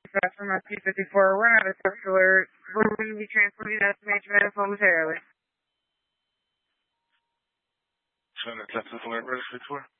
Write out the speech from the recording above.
dispatch from ST-54. We're not a search alert. We're going to be transporting estimation momentarily. Center Texas Alert, registered for?